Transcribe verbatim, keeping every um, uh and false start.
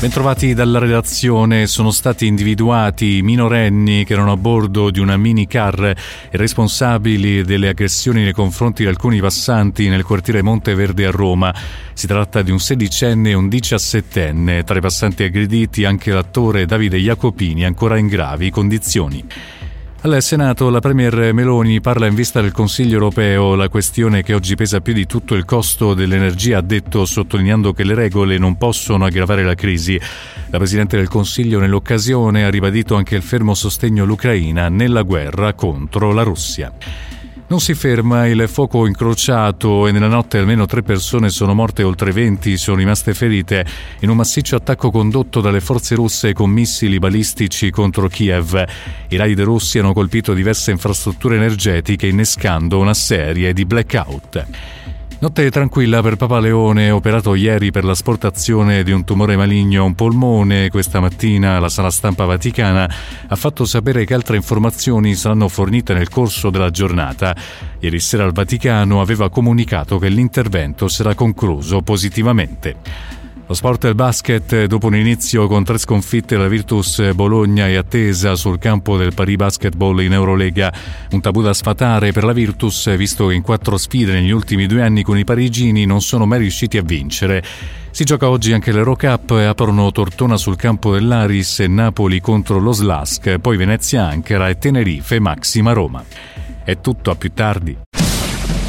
Bentrovati dalla redazione. Sono stati individuati i minorenni che erano a bordo di una minicar e responsabili delle aggressioni nei confronti di alcuni passanti nel quartiere Monteverde a Roma. Si tratta di un sedicenne e un diciassettenne. Tra i passanti aggrediti anche l'attore Davide Jacopini, ancora in gravi condizioni. Al Senato la premier Meloni parla in vista del Consiglio europeo. La questione che oggi pesa più di tutto è il costo dell'energia, ha detto, sottolineando che le regole non possono aggravare la crisi. La Presidente del Consiglio nell'occasione ha ribadito anche il fermo sostegno all'Ucraina nella guerra contro la Russia. Non si ferma il fuoco incrociato e nella notte almeno tre persone sono morte e oltre venti sono rimaste ferite in un massiccio attacco condotto dalle forze russe con missili balistici contro Kiev. I raid russi hanno colpito diverse infrastrutture energetiche innescando una serie di blackout. Notte tranquilla per Papa Leone, operato ieri per l'asportazione di un tumore maligno a un polmone. Questa mattina la sala stampa vaticana ha fatto sapere che altre informazioni saranno fornite nel corso della giornata. Ieri sera il Vaticano aveva comunicato che l'intervento sarà concluso positivamente. Lo sport e il basket, dopo un inizio con tre sconfitte, la Virtus Bologna è attesa sul campo del Paris Basketball in Eurolega. Un tabù da sfatare per la Virtus, visto che in quattro sfide negli ultimi due anni con i parigini non sono mai riusciti a vincere. Si gioca oggi anche l'Eurocup e aprono Tortona sul campo dell'Aris e Napoli contro lo Slask, poi Venezia Ankara e Tenerife Maxima Roma. È tutto, a più tardi.